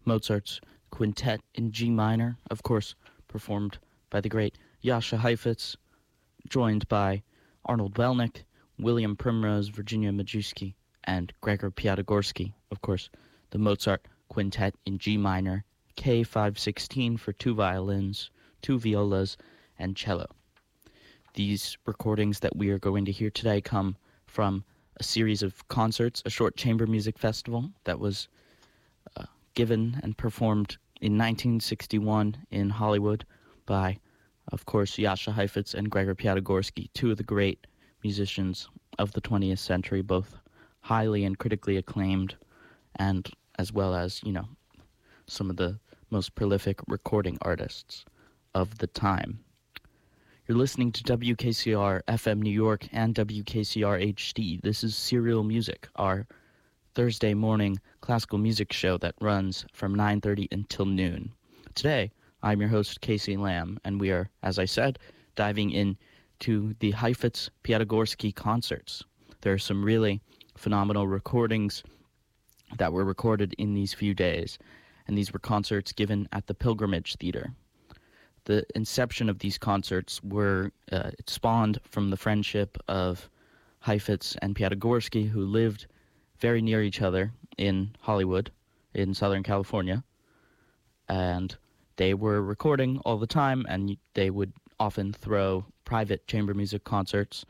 Mozart's Quintet in G minor, of course, performed by the great Jascha Heifetz, joined by Arnold Belnick, William Primrose, Virginia Majewski, and Gregor Piatigorsky. Of course, the Mozart Quintet in G minor, K516 for 2 violins, 2 violas, and cello. These recordings that we are going to hear today come from a series of concerts, a short chamber music festival that was given and performed in 1961 in Hollywood by, of course, Jascha Heifetz and Gregor Piatigorsky, two of the great musicians of the 20th century, both highly and critically acclaimed, and as well as, some of the most prolific recording artists of the time. You're listening to WKCR FM New York and WKCR HD. This is Serial Music, our Thursday morning classical music show that runs from 9:30 until noon. Today, I'm your host, Casey Lamb, and we are, as I said, diving into the Heifetz-Piatigorsky concerts. There are some really phenomenal recordings that were recorded in these few days, and these were concerts given at the Pilgrimage Theater. The inception of these concerts it spawned from the friendship of Heifetz and Piatigorsky, who lived very near each other in Hollywood, in Southern California, and they were recording all the time, and they would often throw private chamber music concerts,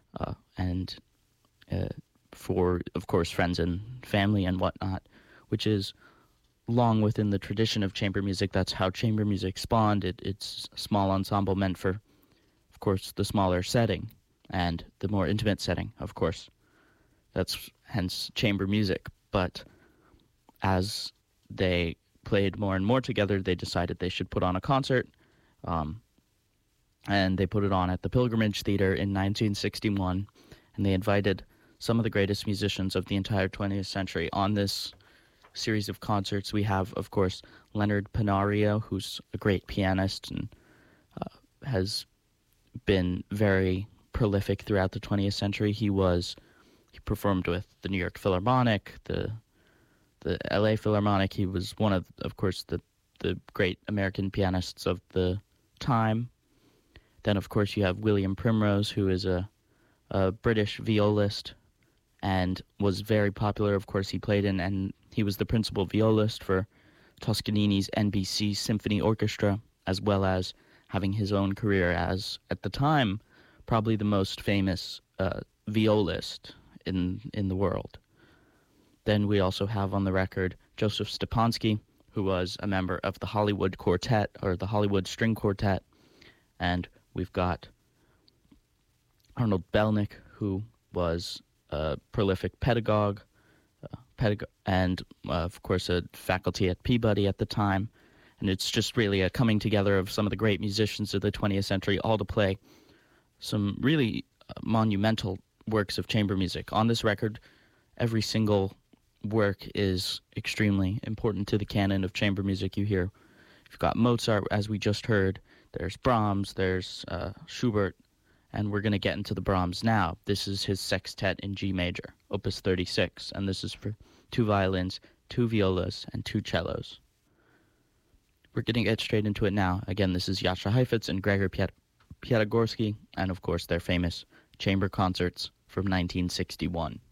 for, of course, friends and family and whatnot, which is long within the tradition of chamber music. That's how chamber music spawned. It's a small ensemble meant for, of course, the smaller setting and the more intimate setting, of course. That's hence chamber music. But as they played more and more together, they decided they should put on a concert, and they put it on at the Pilgrimage Theater in 1961, and they invited some of the greatest musicians of the entire 20th century on this series of concerts. We have, of course, Leonard Panario, who's a great pianist and has been very prolific throughout the 20th century. He performed with the New York Philharmonic, the LA Philharmonic. He was one of course, the great American pianists of the time. Then, of course, you have William Primrose, who is a British violist and was very popular. Of course, he played in, and he was the principal violist for Toscanini's NBC Symphony Orchestra, as well as having his own career as, at the time, probably the most famous violist in the world. Then we also have on the record Joseph Stepansky, who was a member of the Hollywood Quartet, or the Hollywood String Quartet, and we've got Arnold Belnick, who was a prolific pedagogue, and, of course, a faculty at Peabody at the time. And it's just really a coming together of some of the great musicians of the 20th century, all to play some really monumental works of chamber music. On this record, every single work is extremely important to the canon of chamber music. You've got Mozart, as we just heard, there's Brahms, there's Schubert, and we're going to get into the Brahms now. This is his Sextet in G major, Opus 36, and this is for 2 violins, 2 violas, and 2 cellos. We're going to get straight into it now. Again, this is Jascha Heifetz and Gregor Piatigorsky, and of course their famous chamber concerts from 1961.